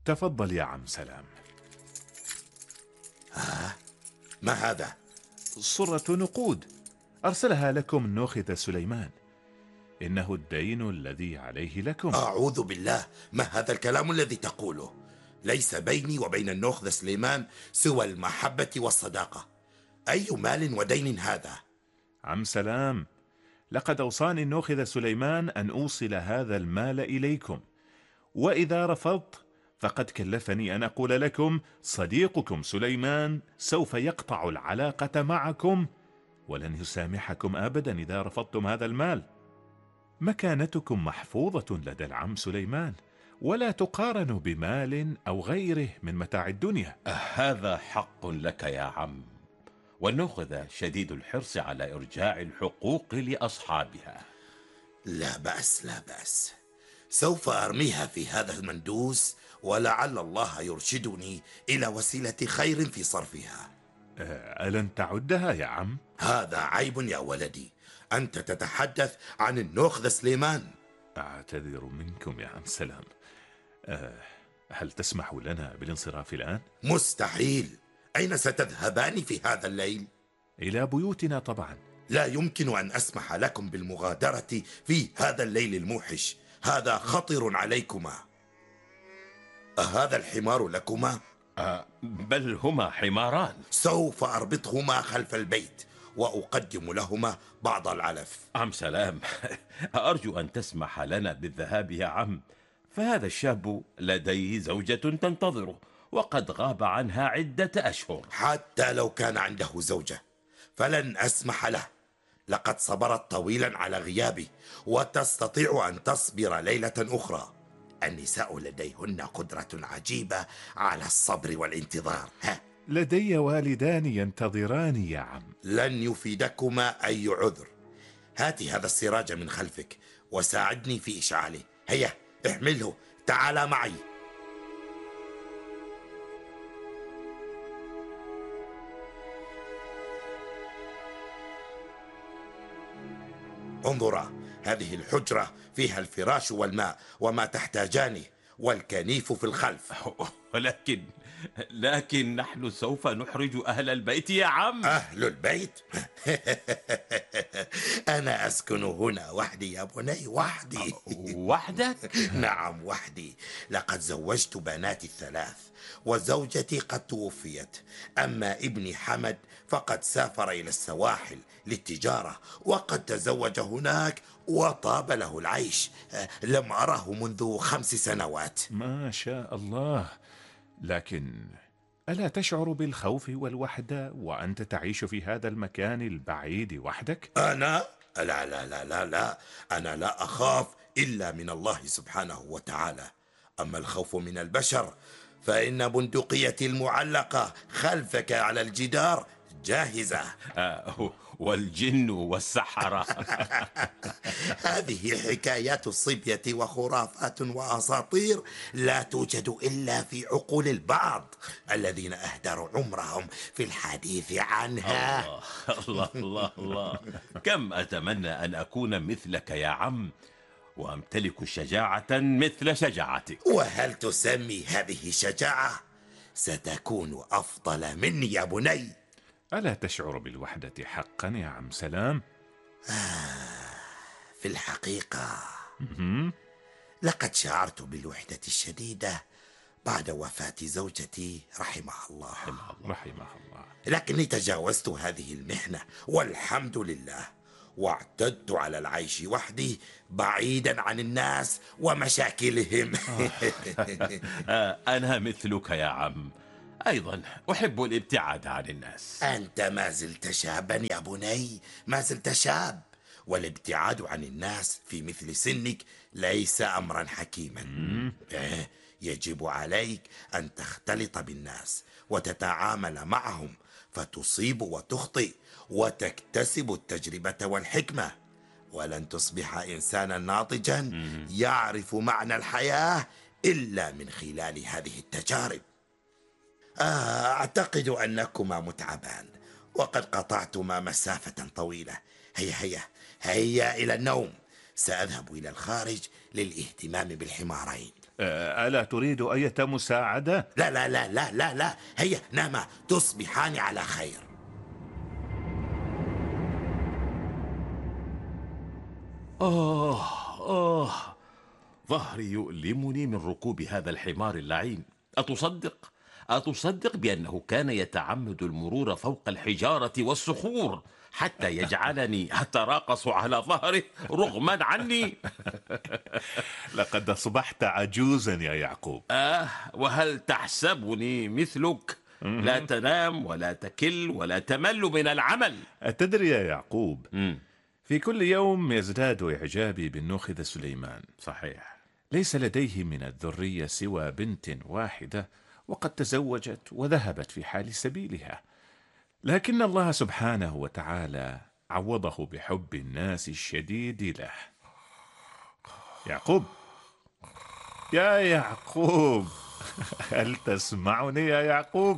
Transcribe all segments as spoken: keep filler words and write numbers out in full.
تفضل يا عم سلام. ما هذا؟ صرة نقود أرسلها لكم النوخذ سليمان، إنه الدين الذي عليه لكم. أعوذ بالله، ما هذا الكلام الذي تقوله؟ ليس بيني وبين النوخذ سليمان سوى المحبة والصداقة. أي مال ودين هذا؟ عم سلام، لقد أوصاني النوخذ سليمان أن أوصل هذا المال إليكم، وإذا رفضت فقد كلفني أن أقول لكم صديقكم سليمان سوف يقطع العلاقة معكم ولن يسامحكم أبدا إذا رفضتم هذا المال. مكانتكم محفوظة لدى العم سليمان، ولا تقارن بمال أو غيره من متاع الدنيا. هذا حق لك يا عم، والنوخذ شديد الحرص على إرجاع الحقوق لأصحابها. لا بأس لا بأس، سوف أرميها في هذا المندوس، ولعل الله يرشدني إلى وسيلة خير في صرفها. ألن تعدها يا عم؟ هذا عيب يا ولدي، أنت تتحدث عن النوخذ سليمان. أعتذر منكم يا عم سلام. أه هل تسمح لنا بالانصراف الآن؟ مستحيل. أين ستذهبان في هذا الليل؟ إلى بيوتنا طبعا. لا يمكن أن أسمح لكم بالمغادرة في هذا الليل الموحش، هذا خطر عليكما. أهذا الحمار لكما؟ أه بل هما حماران. سوف أربطهما خلف البيت وأقدم لهما بعض العلف. عم سلام، أرجو أن تسمح لنا بالذهاب يا عم، فهذا الشاب لديه زوجة تنتظره وقد غاب عنها عدة أشهر. حتى لو كان عنده زوجة فلن أسمح له، لقد صبرت طويلا على غيابي وتستطيع أن تصبر ليلة أخرى. النساء لديهن قدرة عجيبة على الصبر والانتظار. ها، لدي والدان ينتظراني يا عم. لن يفيدكما أي عذر. هات هذا السراج من خلفك وساعدني في إشعاله. هيا احمله، تعال معي. انظرا، هذه الحجرة فيها الفراش والماء وما تحتاجانه، والكنيف في الخلف. ولكن لكن نحن سوف نحرج أهل البيت يا عم. أهل البيت؟ أنا أسكن هنا وحدي يا بني، وحدي. وحدك؟ نعم وحدي. لقد زوجت بناتي الثلاث وزوجتي قد توفيت، أما ابني حمد فقد سافر إلى السواحل للتجارة وقد تزوج هناك وطاب له العيش. لم أره منذ خمس سنوات. ما شاء الله. لكن ألا تشعر بالخوف والوحدة وأنت تعيش في هذا المكان البعيد وحدك؟ أنا؟ لا لا لا لا لا، أنا لا أخاف إلا من الله سبحانه وتعالى. أما الخوف من البشر فإن بندقيتي المعلقة خلفك على الجدار جاهزة. آه والجن والسحرة. هذه حكايات الصبية وخرافات وأساطير لا توجد إلا في عقول البعض الذين أهدروا عمرهم في الحديث عنها. الله الله الله الله، كم أتمنى أن أكون مثلك يا عم وأمتلك شجاعة مثل شجاعتك. وهل تسمي هذه شجاعة؟ ستكون أفضل مني يا بني. ألا تشعر بالوحدة حقا يا عم سلام؟ آه، في الحقيقة لقد شعرت بالوحدة الشديدة بعد وفاة زوجتي رحمها الله. رحمها الله. لكني تجاوزت هذه المحنة والحمد لله، واعتدت على العيش وحدي بعيدا عن الناس ومشاكلهم. أنا مثلك يا عم، أيضا أحب الابتعاد عن الناس. أنت ما زلت شابا يا بني، ما زلت شاب، والابتعاد عن الناس في مثل سنك ليس أمرا حكيما. يجب عليك أن تختلط بالناس وتتعامل معهم، فتصيب وتخطئ وتكتسب التجربة والحكمة، ولن تصبح إنسانا ناضجا يعرف معنى الحياة إلا من خلال هذه التجارب. آه أعتقد أنكما متعبان وقد قطعتما مسافة طويلة. هيا هيا هيا إلى النوم، سأذهب إلى الخارج للاهتمام بالحمارين. آه، ألا تريد أية مساعدة؟ لا لا لا لا لا لا، هيا ناما تصبحان على خير. آه آه ظهري يؤلمني من ركوب هذا الحمار اللعين. أتصدق أتصدق بأنه كان يتعمد المرور فوق الحجارة والصخور حتى يجعلني أتراقص على ظهره رغما عني. لقد أصبحت عجوزا يا يعقوب. آه وهل تحسبني مثلك؟ لا تنام ولا تكل ولا تمل من العمل. أتدري يا يعقوب، مم. في كل يوم يزداد إعجابي بالنوخذ سليمان. صحيح. ليس لديه من الذرية سوى بنت واحدة، وقد تزوجت وذهبت في حال سبيلها، لكن الله سبحانه وتعالى عوضه بحب الناس الشديد له. يعقوب، يا يعقوب، هل تسمعني يا يعقوب؟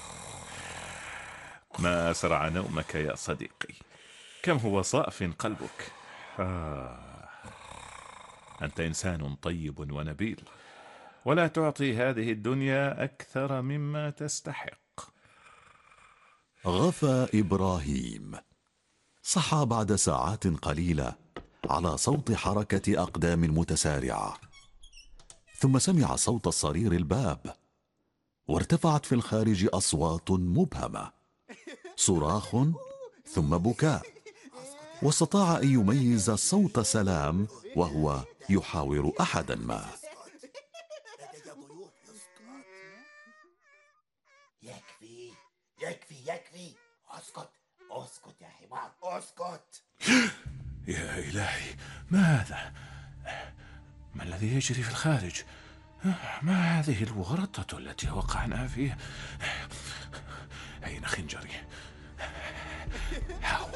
ما أسرع نومك يا صديقي، كم هو صاف قلبك. آه. أنت إنسان طيب ونبيل، ولا تعطي هذه الدنيا أكثر مما تستحق. غفى إبراهيم. صحى بعد ساعات قليلة على صوت حركة أقدام متسارعة، ثم سمع صوت صرير الباب، وارتفعت في الخارج أصوات مبهمة، صراخ ثم بكاء، واستطاع أن يميز صوت سلام وهو يحاور أحدا ما. يكفي يكفي يكفي، اسكت اسكت يا حمار، اسكت. يا إلهي، ما هذا؟ ما الذي يجري في الخارج؟ ما هذه الورطة التي وقعنا فيها؟ أين خنجري؟ هاو.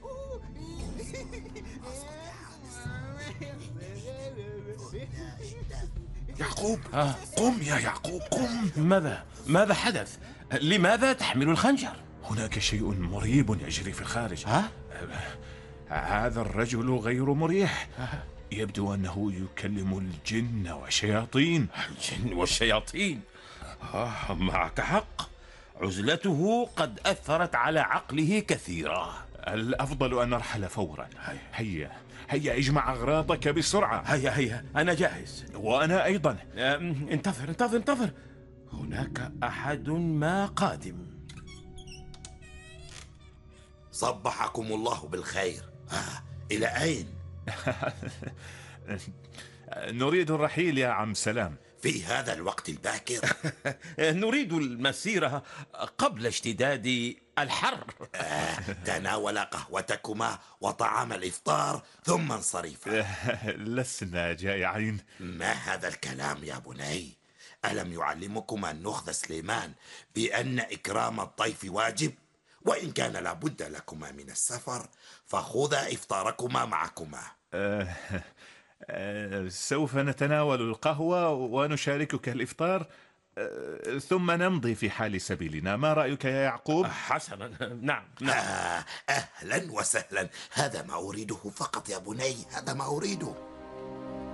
يعقوب، قم يا يعقوب، قم. ماذا ماذا حدث؟ لماذا تحمل الخنجر؟ هناك شيء مريب يجري في الخارج. ها؟ هذا الرجل غير مريح، يبدو أنه يكلم الجن والشياطين. الجن والشياطين؟ آه معك حق، عزلته قد أثرت على عقله كثيرا. الأفضل أن نرحل فورا. هيا هيا اجمع أغراضك بسرعة. هيا هيا أنا جاهز. وأنا أيضا. أم، انتظر انتظر انتظر، هناك أحد ما قادم. صبحكم الله بالخير. آه. إلى أين؟ نريد الرحيل يا عم سلام. في هذا الوقت الباكر؟ نريد المسيرة قبل اشتداد الحر. آه. تناول قهوتكما وطعام الإفطار ثم انصرفا. لسنا جائعين. ما هذا الكلام يا بني؟ ألم يعلمكما النخذ سليمان بأن إكرام الضيف واجب؟ وإن كان لابد لكما من السفر فخذا إفطاركما معكما. أه أه سوف نتناول القهوة ونشاركك الإفطار، أه ثم نمضي في حال سبيلنا. ما رأيك يا يعقوب؟ حسنا، نعم نعم. آه. أهلا وسهلا، هذا ما أريده فقط يا بني، هذا ما أريده.